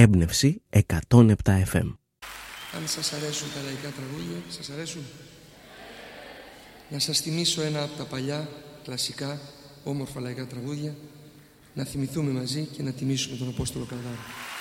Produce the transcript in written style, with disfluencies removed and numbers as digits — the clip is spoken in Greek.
Έμπνευση 107 FM. Αν σας αρέσουν τα λαϊκά τραγούδια, σας αρέσουν? Να σας θυμίσω ένα από τα παλιά, κλασικά, όμορφα λαϊκά τραγούδια, να θυμηθούμε μαζί και να τιμήσουμε τον Απόστολο Καρδάρο.